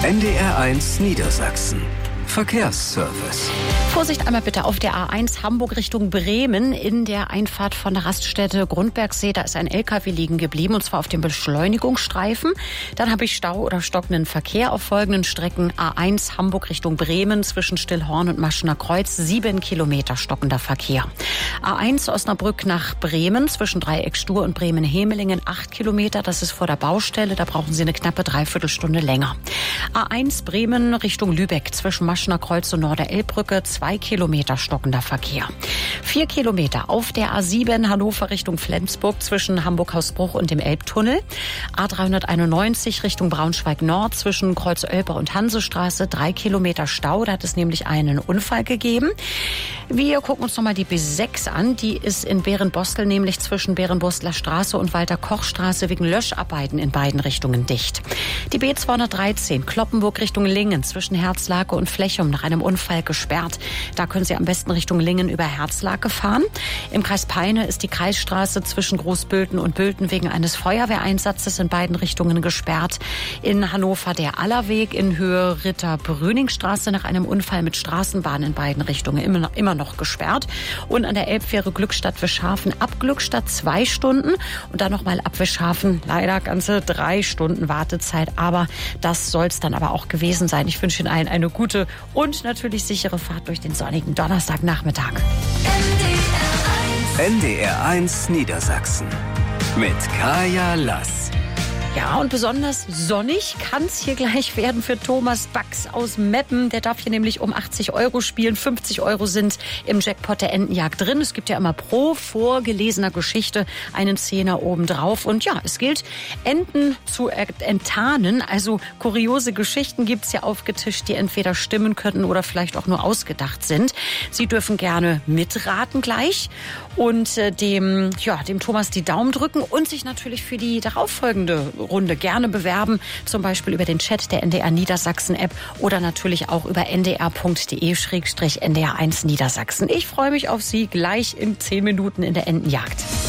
NDR1 Niedersachsen. Verkehrsservice. Vorsicht einmal bitte auf der A1 Hamburg Richtung Bremen in der Einfahrt von der Raststätte Grundbergsee. Da ist ein LKW liegen geblieben und zwar auf dem Beschleunigungsstreifen. Dann habe ich Stau oder stockenden Verkehr auf folgenden Strecken. A1 Hamburg Richtung Bremen zwischen Stillhorn und Maschener Kreuz. 7 Kilometer stockender Verkehr. A1 Osnabrück nach Bremen zwischen Dreieck Stur und Bremen-Hemelingen. 8 Kilometer. Das ist vor der Baustelle. Da brauchen Sie eine knappe Dreiviertelstunde länger. A1 Bremen Richtung Lübeck zwischen Maschener Kreuz und Norder-Elbbrücke. 2 Kilometer stockender Verkehr. 4 Kilometer auf der A7 Hannover Richtung Flensburg zwischen Hamburg-Hausbruch und dem Elbtunnel. A391 Richtung Braunschweig-Nord zwischen Kreuz-Oelper und Hansestraße. 3 Kilometer Stau, da hat es nämlich einen Unfall gegeben. Wir gucken uns nochmal die B6 an. Die ist in Berenbostel, nämlich zwischen Berenbosteler Straße und Walter-Koch-Straße wegen Löscharbeiten in beiden Richtungen dicht. Die B213 Kloppenburg Richtung Lingen zwischen Herzlake und Flechum nach einem Unfall gesperrt. Da können Sie am besten Richtung Lingen über Herzlake fahren. Im Kreis Peine ist die Kreisstraße zwischen Großbülten und Bülten wegen eines Feuerwehreinsatzes in beiden Richtungen gesperrt. In Hannover der Allerweg in Höhe Ritter-Brüning-Straße nach einem Unfall mit Straßenbahn in beiden Richtungen immer noch gesperrt. Und an der Elbfähre Glückstadt-Wischhafen ab Glückstadt 2 Stunden und dann nochmal ab Wischhafen leider ganze 3 Stunden Wartezeit. Aber das soll es dann aber auch gewesen sein. Ich wünsche Ihnen allen eine gute und natürlich sichere Fahrt durch den sonnigen Donnerstagnachmittag. NDR1 Niedersachsen mit Kaya Lass. Ja, und besonders sonnig kann es hier gleich werden für Thomas Bax aus Meppen. Der darf hier nämlich um 80 € spielen. 50 € sind im Jackpot der Entenjagd drin. Es gibt ja immer pro vorgelesener Geschichte einen Zehner obendrauf. Und ja, es gilt, Enten zu enttarnen. Also kuriose Geschichten gibt's ja aufgetischt, die entweder stimmen könnten oder vielleicht auch nur ausgedacht sind. Sie dürfen gerne mitraten gleich und dem Thomas die Daumen drücken und sich natürlich für die darauffolgende Runde gerne bewerben, zum Beispiel über den Chat der NDR Niedersachsen App oder natürlich auch über ndr.de/NDR1 Niedersachsen. Ich freue mich auf Sie gleich in 10 Minuten in der Entenjagd.